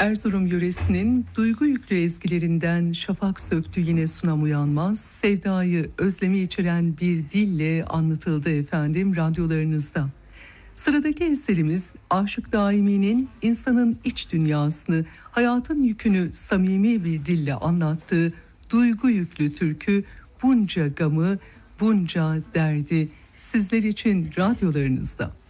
Erzurum yöresinin duygu yüklü ezgilerinden şafak söktü yine sunam uyanmaz, sevdayı, özlemi içeren bir dille anlatıldı efendim radyolarınızda. Sıradaki eserimiz Aşık Daimi'nin insanın iç dünyasını, hayatın yükünü samimi bir dille anlattığı duygu yüklü türkü Bunca Gamı, Bunca Derdi sizler için radyolarınızda.